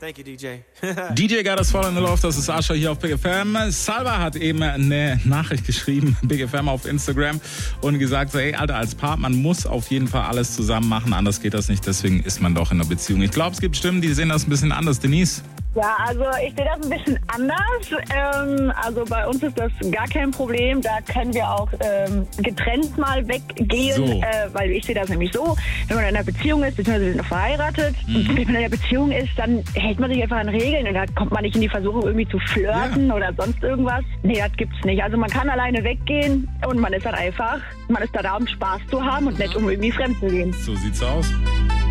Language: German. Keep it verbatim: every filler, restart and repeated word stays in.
Thank you, D J. D J Got Us Fall in Love, das ist Asher hier auf Big F M. Salva hat eben eine Nachricht geschrieben, Big F M auf Instagram, und gesagt so, ey, Alter, als Paar, man muss auf jeden Fall alles zusammen machen, anders geht das nicht, deswegen ist man doch in einer Beziehung. Ich glaube, es gibt Stimmen, die sehen das ein bisschen anders. Denise? Ja, also ich sehe das ein bisschen anders. Ähm, also bei uns ist das gar kein Problem. Da können wir auch ähm, getrennt mal weggehen, So. äh, weil ich sehe das nämlich so, wenn man in einer Beziehung ist, beziehungsweise noch verheiratet, Mhm. und wenn man in einer Beziehung ist, dann hält man sich einfach an Regeln und da kommt man nicht in die Versuchung, irgendwie zu flirten Ja. oder sonst irgendwas. Nee, das gibt's nicht. Also man kann alleine weggehen und man ist dann einfach, man ist da da, um Spaß zu haben und nicht um irgendwie fremd zu gehen. So sieht's aus.